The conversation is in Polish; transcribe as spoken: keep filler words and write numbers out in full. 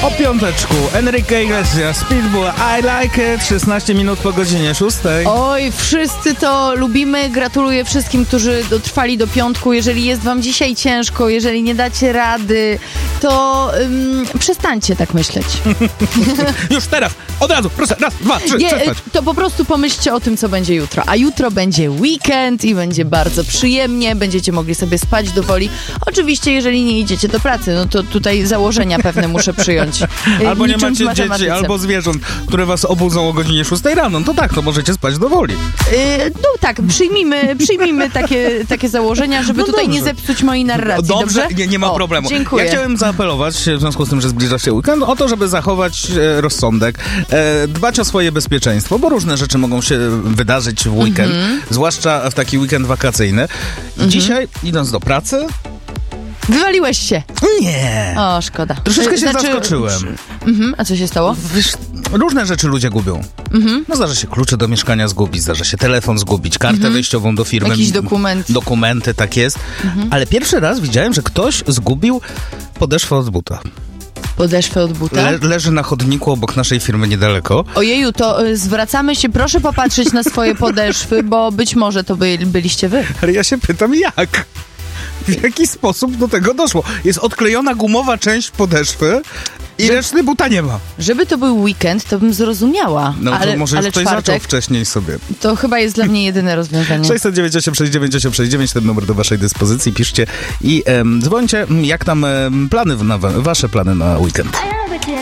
O piąteczku, Enrique Iglesias, Pitbull, I Like It, szesnaście minut po godzinie szóstej. Oj, wszyscy to lubimy. Gratuluję wszystkim, którzy dotrwali do piątku. Jeżeli jest wam dzisiaj ciężko, jeżeli nie dacie rady, to ym, przestańcie tak myśleć. Już teraz, od razu, proszę, raz, dwa, trzy, nie, przestać. To po prostu pomyślcie o tym, co będzie jutro. A jutro będzie weekend i będzie bardzo przyjemnie, będziecie mogli sobie spać do woli. Oczywiście, jeżeli nie idziecie do pracy, no to tutaj założenia pewne muszę przyjąć. Albo nie macie dzieci, albo zwierząt, które was obudzą o godzinie szóstej rano. No to tak, to możecie spać do woli. Yy, no tak, przyjmijmy, przyjmijmy takie, takie założenia, żeby no tutaj dobrze. nie zepsuć mojej narracji. Dobrze, dobrze? Nie, nie ma o, problemu. Dziękuję. Ja chciałem zaapelować, w związku z tym, że zbliża się weekend, o to, żeby zachować e, rozsądek, e, dbać o swoje bezpieczeństwo, bo różne rzeczy mogą się wydarzyć w weekend, mm-hmm. zwłaszcza w taki weekend wakacyjny. Mm-hmm. Dzisiaj, idąc do pracy... Wywaliłeś się. Nie. O, szkoda. Troszeczkę się znaczy, zaskoczyłem. Mhm, a co się stało? Wiesz, różne rzeczy ludzie gubią. Mhm. No zdarza się klucze do mieszkania zgubić, zdarza się telefon zgubić, kartę mhm. wejściową do firmy. Jakiś dokument. Dokumenty, tak jest. Mhm. Ale pierwszy raz widziałem, że ktoś zgubił podeszwę od buta. Podeszwę od buta? Le- leży na chodniku obok naszej firmy niedaleko. Ojeju, to y, zwracamy się, proszę popatrzeć na swoje podeszwy, bo być może to by, byliście wy. Ale ja się pytam, jak? W jaki sposób do tego doszło? Jest odklejona gumowa część podeszwy i Że... reszty buta nie ma. Żeby to był weekend, to bym zrozumiała. No to ale, może ale już ktoś czwartek, zaczął wcześniej sobie. To chyba jest dla mnie jedyne rozwiązanie. sześć dziewięć osiem sześć dziewięć osiem sześć dziewięć, ten numer do waszej dyspozycji. Piszcie i um, dzwońcie, jak tam um, plany, na, wasze plany na weekend.